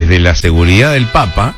desde la seguridad del Papa,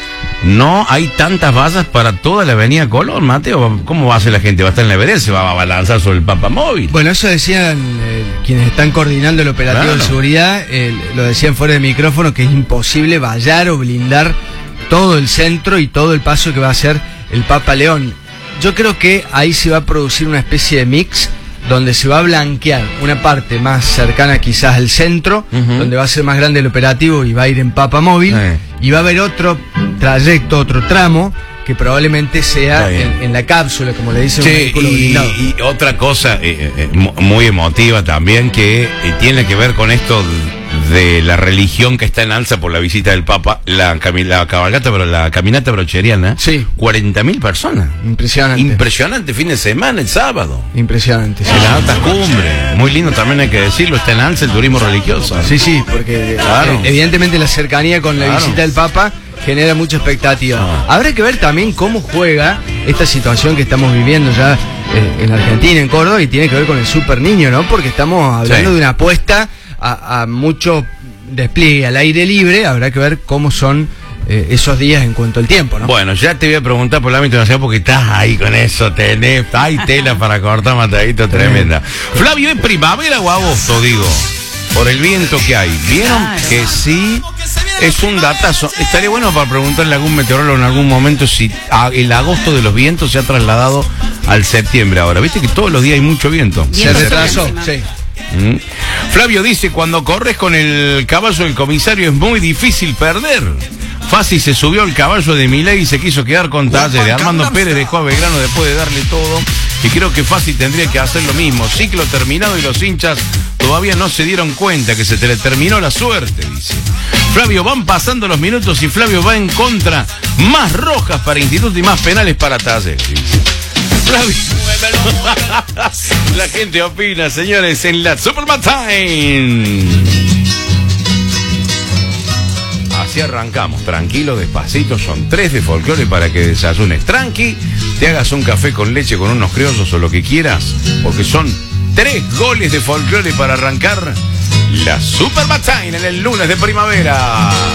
no hay tantas vallas para toda la avenida Colón, Mateo. ¿Cómo va a hacer la gente? ¿Va a estar en la vereda? ¿Se va a lanzar sobre el Papa móvil? Bueno, eso decían quienes están coordinando el operativo de seguridad, lo decían fuera de micrófono, que es imposible vallar o blindar todo el centro y todo el paso que va a hacer el Papa León. Yo creo que ahí se va a producir una especie de mix donde se va a blanquear una parte más cercana quizás al centro, donde va a ser más grande el operativo y va a ir en Papa móvil, y va a haber otro trayecto, otro tramo, que probablemente sea en la cápsula, como le dicen, un vehículo blindado. Y otra cosa muy emotiva también, que tiene que ver con esto de la religión que está en alza por la visita del Papa, la cabalgata, pero la caminata brocheriana. Sí. 40.000 personas. Impresionante. Impresionante, fin de semana, el sábado. Impresionante. Sí. En las altas cumbres. Muy lindo también, hay que decirlo, está en alza el turismo religioso. Sí, porque evidentemente la cercanía con la visita del Papa genera mucha expectativa. Habrá que ver también cómo juega esta situación que estamos viviendo ya en Argentina, en Córdoba, y tiene que ver con el super niño, ¿no? Porque estamos hablando de una apuesta a mucho despliegue al aire libre. Habrá que ver cómo son esos días en cuanto al tiempo, ¿no? Bueno, ya te voy a preguntar por el ámbito nacional, porque estás ahí con eso, hay tela para cortar, Matadito, tremenda. Flavio, ¿es primavera o agosto, digo? Por el viento que hay. ¿Vieron que sí? Es un datazo. Estaría bueno para preguntarle a algún meteorólogo en algún momento si el agosto de los vientos se ha trasladado al septiembre ahora. ¿Viste que todos los días hay mucho viento? Se retrasó, sí. Flavio dice, cuando corres con el caballo del comisario es muy difícil perder. Fácil se subió al caballo de Milei y se quiso quedar con Talleres. Armando Pérez dejó a Belgrano después de darle todo, y creo que Fácil tendría que hacer lo mismo. Ciclo terminado y los hinchas todavía no se dieron cuenta que se te le terminó la suerte, dice. Flavio, van pasando los minutos y Flavio va en contra. Más rojas para Instituto y más penales para Talleres, dice. Flavio. La gente opina, señores, en la Superman Time. Así arrancamos, tranquilo, despacito. Son 3 de folclore para que desayunes tranqui, te hagas un café con leche con unos criollos o lo que quieras, porque son 3 goles de folclore para arrancar la Super Time en el lunes de primavera.